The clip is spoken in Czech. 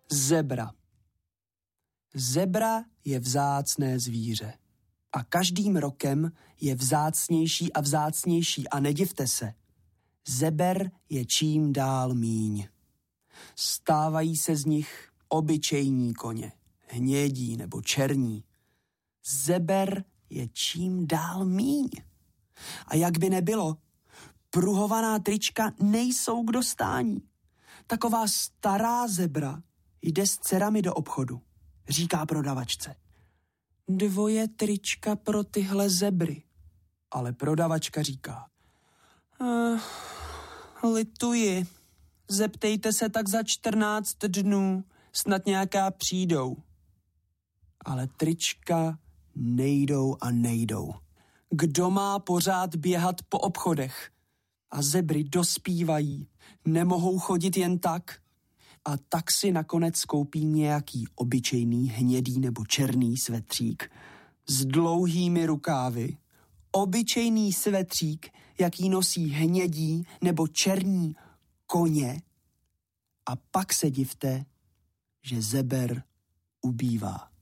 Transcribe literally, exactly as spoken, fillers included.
Zebra. Zebra je vzácné zvíře. A každým rokem je vzácnější a vzácnější a nedivte se. Zeber je čím dál míň. Stávají se z nich obyčejní koně, hnědí nebo černí. Zeber je čím dál míň. A jak by nebylo, pruhovaná trička nejsou k dostání. Taková stará zebra jde s dcerami do obchodu. Říká prodavačce. Dvoje trička pro tyhle zebry. Ale prodavačka říká. Uh, lituji. Zeptejte se tak za čtrnáct dnů. Snad nějaká přijdou. Ale trička nejdou a nejdou. Kdo má pořád běhat po obchodech? A zebry dospívají. Nemohou chodit jen tak. A tak si nakonec koupí nějaký obyčejný hnědý nebo černý svetřík s dlouhými rukávy. Obyčejný svetřík, jaký nosí hnědí nebo černí koně. A pak se divte, že zeber ubývá.